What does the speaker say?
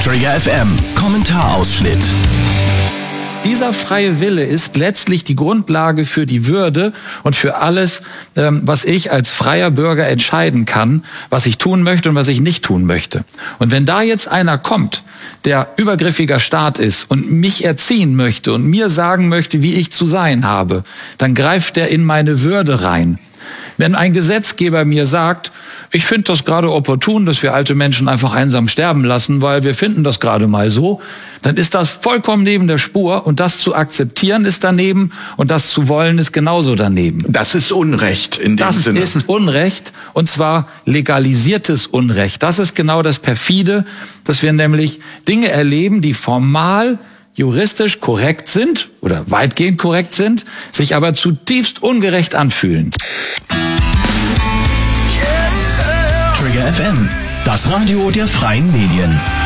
Trigger FM Kommentarausschnitt. Dieser freie Wille ist letztlich die Grundlage für die Würde und für alles, was ich als freier Bürger entscheiden kann, was ich tun möchte und was ich nicht tun möchte. Und wenn da jetzt einer kommt, der übergriffiger Staat ist und mich erziehen möchte und mir sagen möchte, wie ich zu sein habe, dann greift er in meine Würde rein. Wenn ein Gesetzgeber mir sagt, ich finde das gerade opportun, dass wir alte Menschen einfach einsam sterben lassen, weil wir finden das gerade mal so, dann ist das vollkommen neben der Spur und das zu akzeptieren ist daneben und das zu wollen ist genauso daneben. Das ist Unrecht in dem Sinne. Das ist Unrecht und zwar legalisiertes Unrecht. Das ist genau das Perfide, dass wir nämlich Dinge erleben, die formal juristisch korrekt sind oder weitgehend korrekt sind, sich aber zutiefst ungerecht anfühlen. Trigger FM, das Radio der freien Medien.